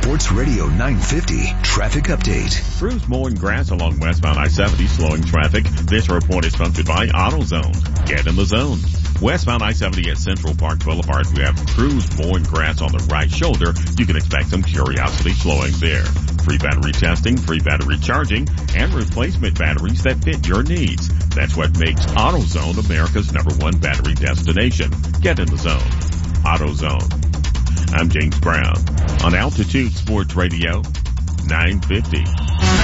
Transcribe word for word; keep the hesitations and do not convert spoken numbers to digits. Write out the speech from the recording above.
Sports Radio nine fifty traffic update. Crews mowing grass along westbound I seventy, slowing traffic. This report is sponsored by AutoZone. Get in the zone. Westbound I seventy at Central Park Boulevard, we have crews mowing grass on the right shoulder. You can expect some curiosity slowing there. Free battery testing, free battery charging, and replacement batteries that fit your needs. That's what makes AutoZone America's number one battery destination. Get in the zone. AutoZone. I'm James Brown on Altitude Sports Radio nine fifty.